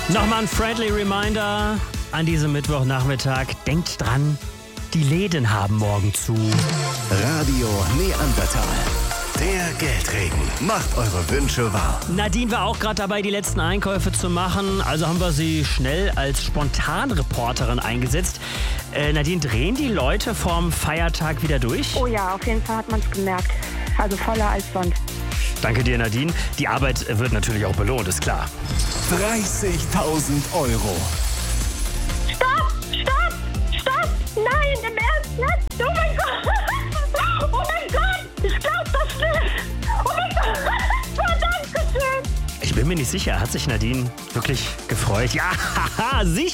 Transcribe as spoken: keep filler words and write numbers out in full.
Nochmal ein friendly Reminder an diesem Mittwochnachmittag. Denkt dran, die Läden haben morgen zu. Radio Neandertal. Der Geldregen macht eure Wünsche wahr. Nadine war auch gerade dabei, die letzten Einkäufe zu machen. Also haben wir sie schnell als Spontanreporterin eingesetzt. Äh, Nadine, drehen die Leute vorm Feiertag wieder durch? Oh ja, auf jeden Fall hat man es gemerkt. Also voller als sonst. Danke dir, Nadine. Die Arbeit wird natürlich auch belohnt, ist klar. dreißigtausend Euro. Stopp! Stopp! Stopp! Nein, im Ernst jetzt? Oh mein Gott! Oh mein Gott! Ich glaub das nicht! Oh mein Gott! Verdammt schön! Ich bin mir nicht sicher, hat sich Nadine wirklich gefreut? Ja, haha, sicher!